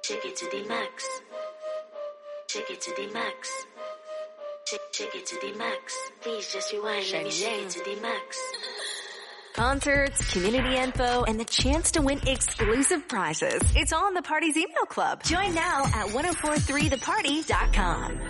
Take it to the max. Take it to the max. Take it to the max. Please just rewind. Let me shake it to the max. Concerts, community info, and the chance to win exclusive prizes. It's all in the Party's email club. Join now at 1043theparty.com.